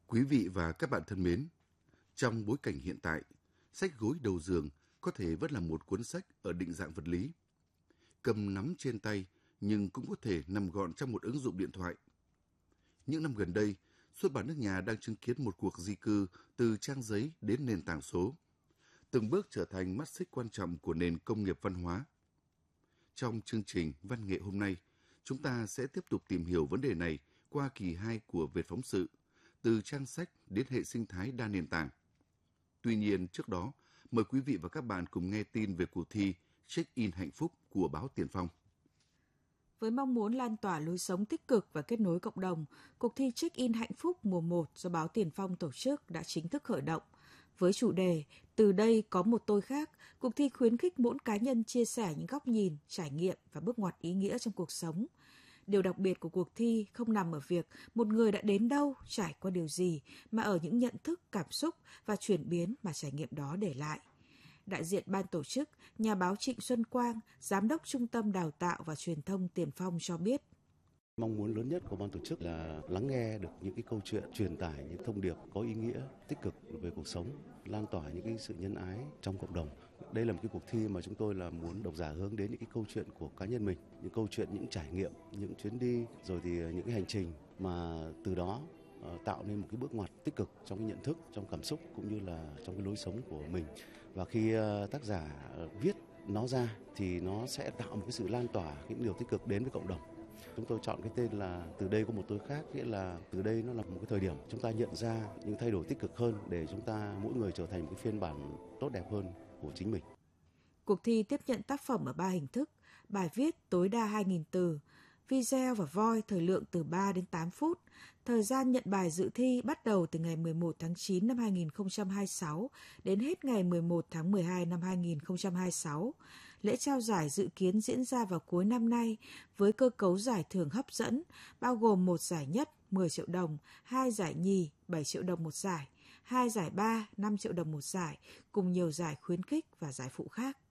Quý vị và các bạn thân mến, trong bối cảnh hiện tại, sách gối đầu giường có thể vẫn là một cuốn sách ở định dạng vật lý. Cầm nắm trên tay nhưng cũng có thể nằm gọn trong một ứng dụng điện thoại. Những năm gần đây, xuất bản nước nhà đang chứng kiến một cuộc di cư từ trang giấy đến nền tảng số, từng bước trở thành mắt xích quan trọng của nền công nghiệp văn hóa. Trong chương trình Văn nghệ hôm nay, chúng ta sẽ tiếp tục tìm hiểu vấn đề này qua kỳ 2 của Việt phóng sự, từ trang sách đến hệ sinh thái đa nền tảng. Tuy nhiên, trước đó, mời quý vị và các bạn cùng nghe tin về cuộc thi Check-in hạnh phúc của báo Tiền Phong. Với mong muốn lan tỏa lối sống tích cực và kết nối cộng đồng, cuộc thi Check-in hạnh phúc mùa 1 do báo Tiền Phong tổ chức đã chính thức khởi động. Với chủ đề Từ đây có một tôi khác, cuộc thi khuyến khích mỗi cá nhân chia sẻ những góc nhìn, trải nghiệm và bước ngoặt ý nghĩa trong cuộc sống. Điều đặc biệt của cuộc thi không nằm ở việc một người đã đến đâu, trải qua điều gì, mà ở những nhận thức, cảm xúc và chuyển biến mà trải nghiệm đó để lại. Đại diện ban tổ chức, nhà báo Trịnh Xuân Quang, Giám đốc Trung tâm Đào tạo và Truyền thông Tiền Phong cho biết. Mong muốn lớn nhất của ban tổ chức là lắng nghe được những cái câu chuyện, truyền tải những thông điệp có ý nghĩa, tích cực về cuộc sống, lan tỏa những cái sự nhân ái trong cộng đồng. Đây là một cái cuộc thi mà chúng tôi là muốn độc giả hướng đến những cái câu chuyện của cá nhân mình, những câu chuyện, những trải nghiệm, những chuyến đi, rồi thì những cái hành trình mà từ đó tạo nên một cái bước ngoặt tích cực trong cái nhận thức, trong cảm xúc cũng như là trong cái lối sống của mình. Và khi tác giả viết nó ra thì nó sẽ tạo một cái sự lan tỏa những điều tích cực đến với cộng đồng. Chúng tôi chọn cái tên là Từ đây có một tôi khác, nghĩa là từ đây nó là một cái thời điểm chúng ta nhận ra những thay đổi tích cực hơn để chúng ta mỗi người trở thành một cái phiên bản tốt đẹp hơn của chính mình. Cuộc thi tiếp nhận tác phẩm ở 3 hình thức: bài viết tối đa 2.000 từ, video và voice thời lượng từ 3 đến 8 phút. Thời gian nhận bài dự thi bắt đầu từ ngày 11 tháng 9 năm 2026 đến hết ngày 11 tháng 12 năm 2026. Lễ trao giải dự kiến diễn ra vào cuối năm nay với cơ cấu giải thưởng hấp dẫn, bao gồm một giải nhất 10 triệu đồng, 2 giải nhì 7 triệu đồng một giải, 2 giải ba 5 triệu đồng một giải, cùng nhiều giải khuyến khích và giải phụ khác.